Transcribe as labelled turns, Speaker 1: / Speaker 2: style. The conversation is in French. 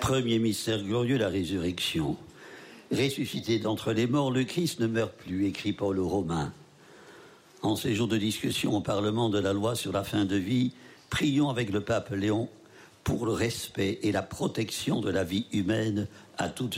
Speaker 1: Premier mystère glorieux, la résurrection. Ressuscité d'entre les morts, le Christ ne meurt plus, écrit Paul aux Romains. En ces jours de discussion au Parlement de la loi sur la fin de vie, prions avec le pape Léon pour le respect et la protection de la vie humaine à toutes